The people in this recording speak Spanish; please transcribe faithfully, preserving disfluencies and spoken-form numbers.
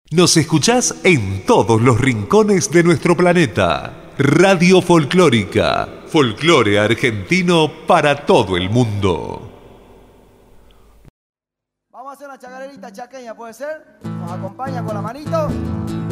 Nos escuchás en todos los rincones de nuestro planeta. Radio Folclórica. Folclore argentino para todo el mundo. Vamos a hacer una chacarerita chaqueña, ¿puede ser? Nos acompaña con la manito.